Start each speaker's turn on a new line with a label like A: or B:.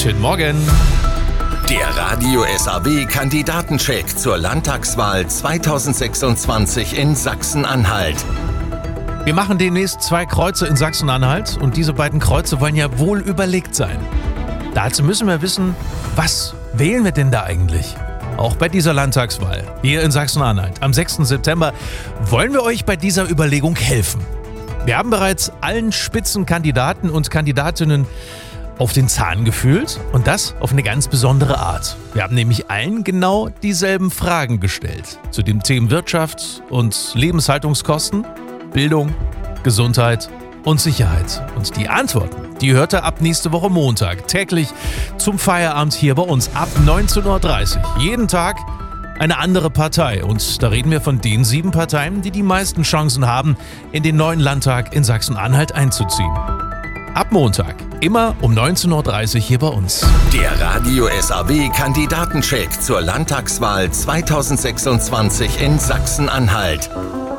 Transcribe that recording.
A: Guten Morgen.
B: Der Radio SAW Kandidatencheck zur Landtagswahl 2026 in Sachsen-Anhalt.
A: Wir machen demnächst 2 Kreuze in Sachsen-Anhalt und diese beiden Kreuze wollen ja wohl überlegt sein. Dazu müssen wir wissen, was wählen wir denn da eigentlich? Auch bei dieser Landtagswahl hier in Sachsen-Anhalt am 6. September wollen wir euch bei dieser Überlegung helfen. Wir haben bereits allen Spitzenkandidaten und Kandidatinnen auf den Zahn gefühlt und das auf eine ganz besondere Art. Wir haben nämlich allen genau dieselben Fragen gestellt zu den Themen Wirtschaft und Lebenshaltungskosten, Bildung, Gesundheit und Sicherheit. Und die Antworten, die hört ihr ab nächste Woche Montag täglich zum Feierabend hier bei uns ab 19.30 Uhr. Jeden Tag eine andere Partei. Und da reden wir von den 7 Parteien, die die meisten Chancen haben, in den neuen Landtag in Sachsen-Anhalt einzuziehen. Ab Montag, immer um 19.30 Uhr hier bei uns.
B: Der Radio SAW Kandidatencheck zur Landtagswahl 2026 in Sachsen-Anhalt.